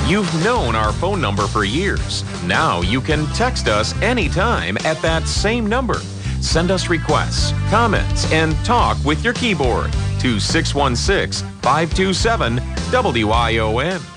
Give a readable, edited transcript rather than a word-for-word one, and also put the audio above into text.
You've known our phone number for years. Now you can text us anytime at that same number. Send us requests, comments, and talk with your keyboard to 616-527-WION.